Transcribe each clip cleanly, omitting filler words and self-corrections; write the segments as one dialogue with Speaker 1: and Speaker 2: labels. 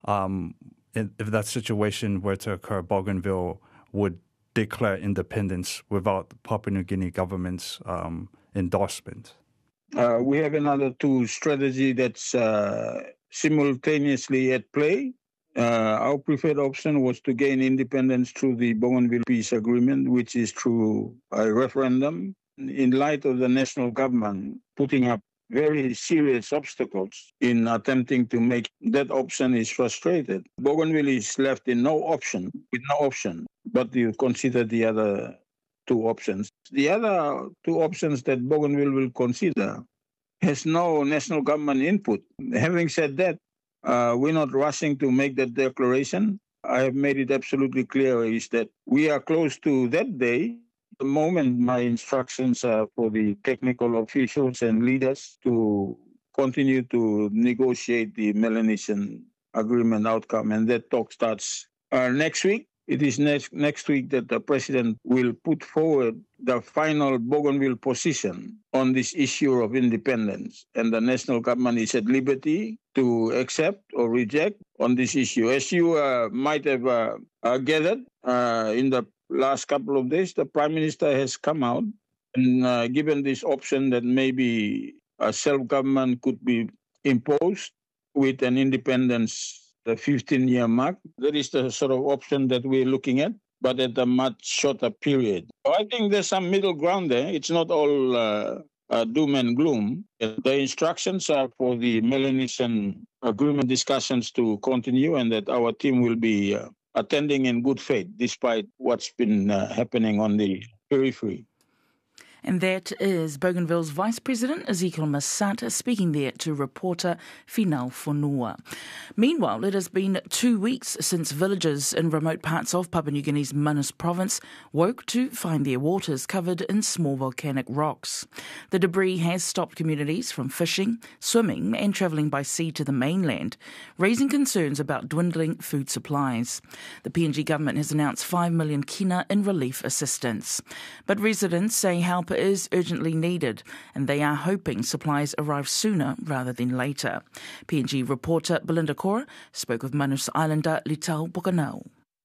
Speaker 1: um, if that situation were to occur, Bougainville would declare independence without Papua New Guinea government's endorsement?
Speaker 2: We have another two strategy that's simultaneously at play. Our preferred option was to gain independence through the Bougainville Peace Agreement, which is through a referendum. In light of the national government putting up very serious obstacles in attempting to make that option is frustrated, Bougainville is left with no option but to consider the other two options. The other two options that Bougainville will consider has no national government input. Having said that, we're not rushing to make that declaration. I have made it absolutely clear is that we are close to that day. At the moment, my instructions are for the technical officials and leaders to continue to negotiate the Melanesian agreement outcome, and that talk starts next week. It is next week that the president will put forward the final Bougainville position on this issue of independence. And the national government is at liberty to accept or reject on this issue. As you might have gathered in the last couple of days, the Prime Minister has come out and given this option that maybe a self-government could be imposed with an independence the 15-year mark. That is the sort of option that we're looking at, but at a much shorter period. So I think there's some middle ground there. It's not all doom and gloom. The instructions are for the Melanesian agreement discussions to continue, and that our team will be attending in good faith, despite what's been happening on the periphery.
Speaker 3: And that is Bougainville's Vice President Ezekiel Masata speaking there to reporter Finau Fonua. Meanwhile, it has been 2 weeks since villagers in remote parts of Papua New Guinea's Manus province woke to find their waters covered in small volcanic rocks. The debris has stopped communities from fishing, swimming and travelling by sea to the mainland, raising concerns about dwindling food supplies. The PNG government has announced 5 million kina in relief assistance. But residents say help is urgently needed, and they are hoping supplies arrive sooner rather than later. PNG reporter Belinda Cora spoke with Manus Islander Litau Pokanau.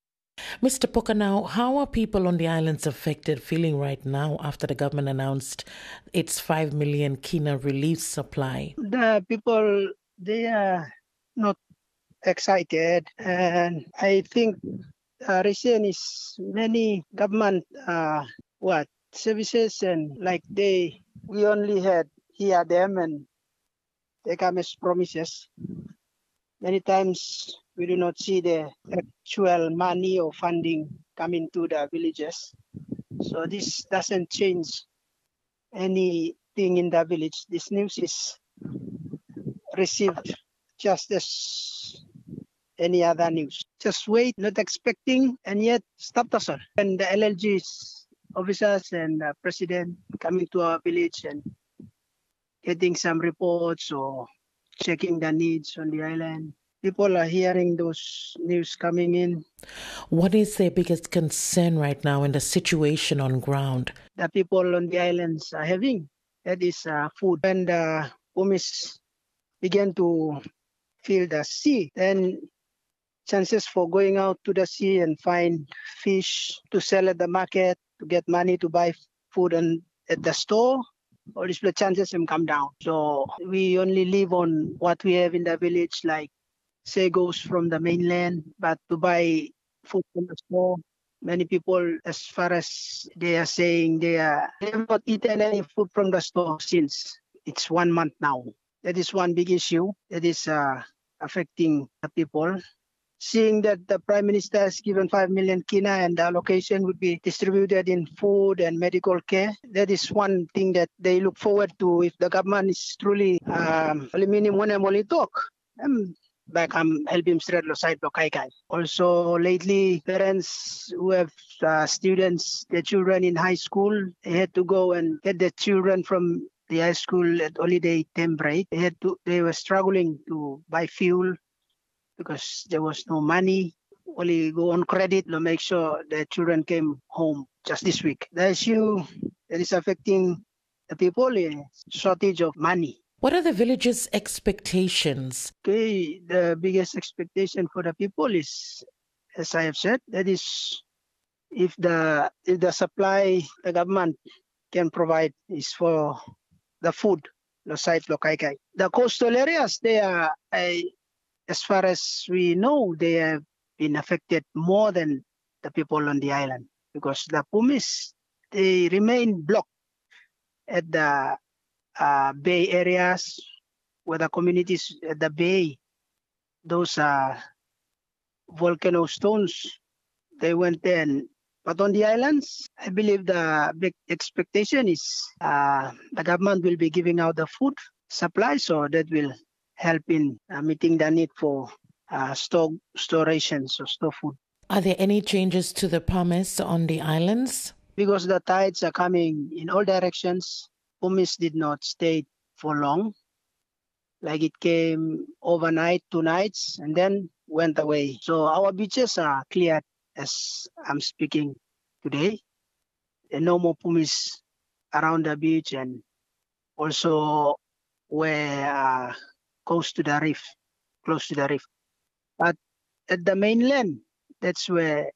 Speaker 4: Mr. Pokanau, how are people on the islands affected feeling right now after the government announced its 5 million kina relief supply?
Speaker 5: The people, they are not excited, and I think reason is many government services, and like we only had hear them and they come as promises. Many times we do not see the actual money or funding coming to the villages. So this doesn't change anything in the village. This news is received just as any other news. Just wait, not expecting, and yet stopped us all. And the LLG's officers and president coming to our village and getting some reports or checking the needs on the island. People are hearing those news coming in.
Speaker 4: What is their biggest concern right now in the situation on ground?
Speaker 5: The people on the islands are having, that is food. When the Umis begin to fill the sea, then chances for going out to the sea and find fish to sell at the market, to get money to buy food at the store, all these chances have come down. So we only live on what we have in the village, like sagos from the mainland, but to buy food from the store, many people, as far as they are saying, they have not eaten any food from the store since it's 1 month now. That is one big issue that is affecting the people. Seeing that the Prime Minister has given 5 million kina and the allocation would be distributed in food and medical care, that is one thing that they look forward to if the government is truly talk. Back help him straight side kai. Also lately, parents who have students, their children in high school, they had to go and get their children from the high school at holiday term break. They were struggling to buy fuel because there was no money. Only go on credit to make sure the children came home just this week. The issue that is affecting the people is shortage of money.
Speaker 4: What are the village's expectations?
Speaker 5: Okay, the biggest expectation for the people is, as I have said, that is if the supply the government can provide is for the food, the site Lokaikai. The coastal areas, they are, as far as we know, they have been affected more than the people on the island because the Pumis, they remain blocked at the bay areas where the communities at the bay, those volcano stones, they went there. But on the islands, I believe the big expectation is the government will be giving out the food supply, so that will help in meeting the need for store rations or store food.
Speaker 4: Are there any changes to the Pumis on the islands?
Speaker 5: Because the tides are coming in all directions, Pumis did not stay for long. Like it came overnight, 2 nights, and then went away. So our beaches are cleared as I'm speaking today. There are no more Pumis around the beach and also where close to the reef. But at the mainland, that's where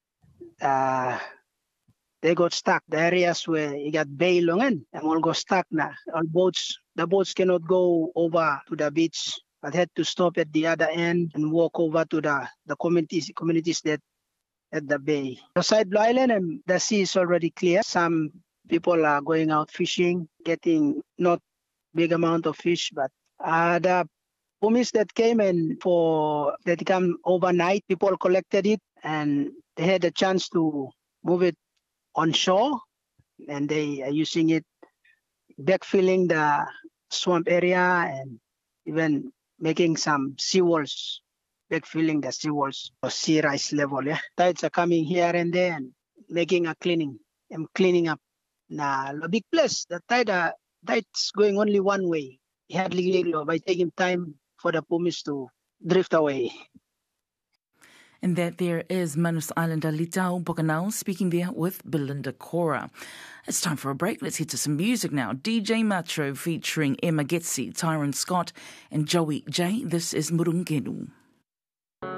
Speaker 5: they got stuck. The areas where you got bay longan and all got stuck now. The boats cannot go over to the beach, but had to stop at the other end and walk over to the communities that at the bay. Aside Blue Island, and the sea is already clear. Some people are going out fishing, getting not big amount of fish, but the Pumis that came that come overnight, people collected it and they had a chance to move it on shore, and they are using it, backfilling the swamp area and even making some seawalls, backfilling the seawalls or sea rise level. Yeah, tides are coming here and there and making a cleaning up. Now, the big place, the tide's going only one way. Hardly by taking time for the Pumis to drift away.
Speaker 3: And that there is Manus Islander Litau Pokanau speaking there with Belinda Cora. It's time for a break. Let's head to some music now. DJ Matro featuring Emma Getzi, Tyron Scott and Joey J. This is Murungenu.